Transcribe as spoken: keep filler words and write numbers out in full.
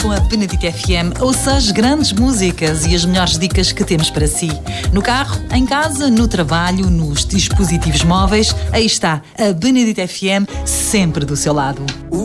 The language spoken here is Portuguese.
Com a Benedito F M, ouça as grandes músicas e as melhores dicas que temos para si. No carro, em casa, no trabalho, nos dispositivos móveis, aí está a Benedito F M, sempre do seu lado.